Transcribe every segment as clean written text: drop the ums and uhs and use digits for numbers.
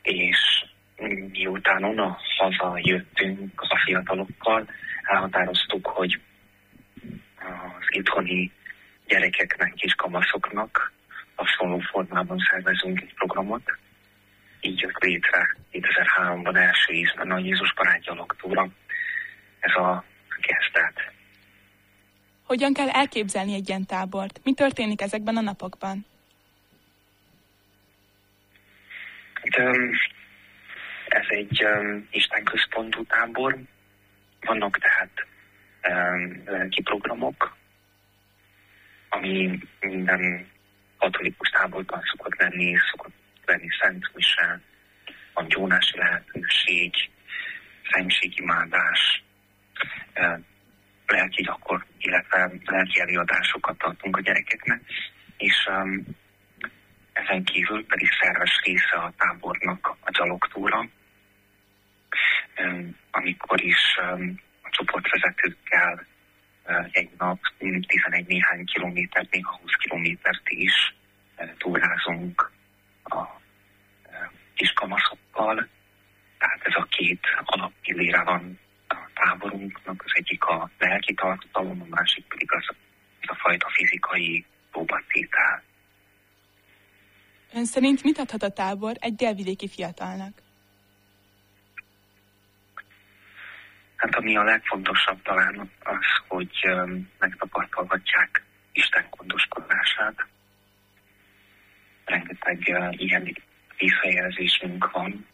és miután onnan hazajöttünk a fiatalokkal, elhatároztuk, hogy az itthoni gyerekeknek, kiskamaszoknak hasonló formában szervezünk egy programot. Így jött létre 2003-ban első ízben a Jézus barátja laktúra. Ez a kezdet. Hogyan kell elképzelni egy ilyen tábort? Mi történik ezekben a napokban? Ez egy istenközpontú tábor. Vannak tehát lelki programok, ami minden katolikus táborban szokott lenni Szent Mise, van gyónási lehetőség, szentségimádás, lelki gyakor, illetve lelki előadásokat tartunk a gyerekeknek, és ezen kívül pedig szerves része a tábornak a gyalogtúra, amikor is a csoportvezetőkkel egy nap 11 néhány kilométert, néha 20 kilométert is túrázunk a kiskamaszokkal. Tehát ez a két alappillére van a táborunknak, az egyik a lelki tartalom, a másik pedig az a fajta fizikai próbatétel. Ön szerint mit adhat a tábor egy délvidéki fiatalnak? Hát ami a legfontosabb talán az, hogy megtapasztalhatják Isten gondoskodását. Rengeteg ilyen visszajelzésünk van.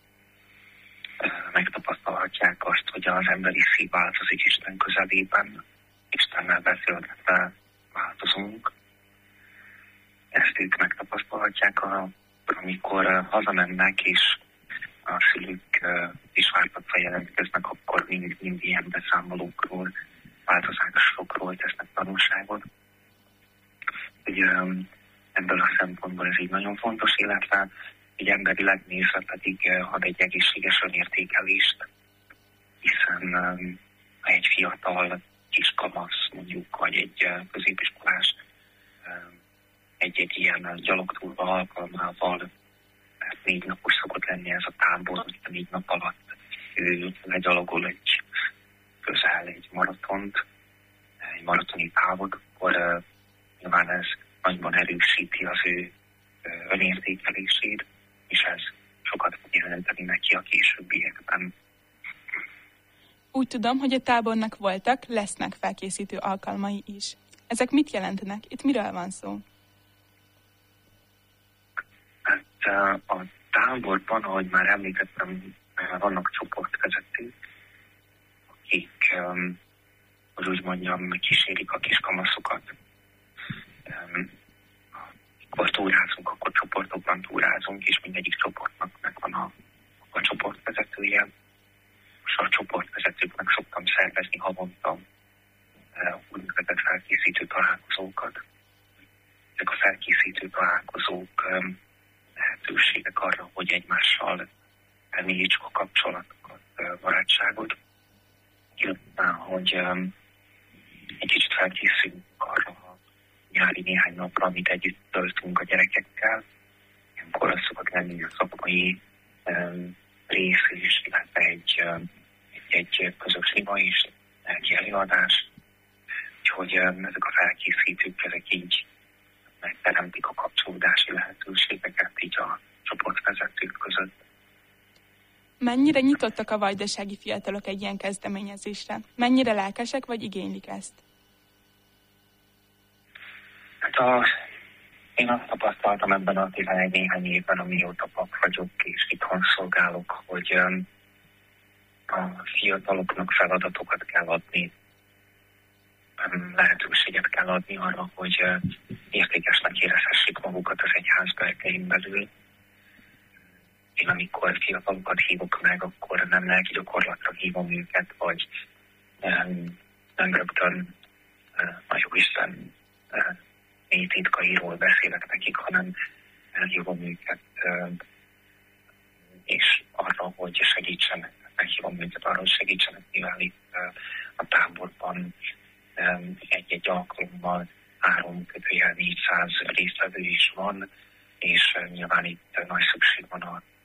Megtapasztalhatják azt, hogy az emberi szív változik Isten közelében, Istennel beszélgetve változunk. Ezt ők megtapasztalhatják, amikor hazamennek, és a szülők is vártatva jelentkeznek, akkor mind ilyen beszámolókról, változásokról tesznek tanulságot. Ugye ebből a szempontból ez így nagyon fontos, illetve egy emberileg nézve pedig ad egy egészséges önértékelést, hiszen ha egy fiatal kiskamasz mondjuk, vagy egy középiskolás egy ilyen gyalogtúra alkalmával, 4 napos szokott lenni ez a tábor, a 4 nap alatt ő legyalogol egy maratont, egy maratoni távot, akkor nyilván ez nagyban erősíti az ő önértékelését, és ez sokat fog jelenteni neki a későbbiekben. Úgy tudom, hogy a tábornak lesznek felkészítő alkalmai is. Ezek mit jelentenek? Itt miről van szó? Hát a táborban, ahogy már említettem, vannak csoportvezetők, akik, hogy úgy mondjam, kísérik a kiskamaszokat. Amikor túrázunk, akkor csoportokban túrázunk, és mindegyik csoportnak megvan a csoportvezetője. És a csoportvezetőknek szoktam szervezni havonta úgynevezett felkészítő találkozókat. Ezek a felkészítő találkozók lehetőségek arra, hogy egymással elmélyítsük a kapcsolatokat, barátságot, illetve hogy egy kicsit felkészülünk arra a nyári néhány napra, amit együtt töltünk a gyerekekkel. Ilyenkor az szokott lenni a szakmai rész is, illetve egy közös ima is, egy előadás. Úgyhogy ezek a felkészítők, ezek így megteremtik a kapcsolódási lehetőségeket így a csoportvezetők között. Mennyire nyitottak a vajdasági fiatalok egy ilyen kezdeményezésre? Mennyire lelkesek vagy igénylik ezt? Hát én azt tapasztaltam ebben a 11 néhány évben, amióta pap vagyok és itthon szolgálok, hogy a fiataloknak feladatokat kell adni, lehetőséget kell adni arra, hogy értékesnek érezhessék magukat az egyház berkein belül. Én amikor fiatalokat hívok meg, akkor nem lelki gyakorlatra hívom őket, vagy nem rögtön a Jóisten mély titkairól beszélek nekik, hanem elhívom őket, és arra, hogy segítsenek, meghívom őket arra, hogy segítsenek, mivel itt a táborban egy-egy alkalommal 3-400 résztvevő is van, és nyilván itt nagy szükség van a